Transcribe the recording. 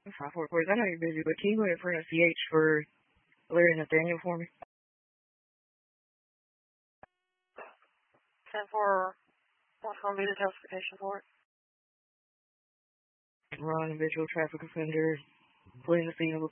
544. I know you're busy, but can you go ahead and print a CH for Larry Nathaniel for me? 10-4, what's going to be the justification for it? Ron, habitual traffic offender, fleeing the scene of a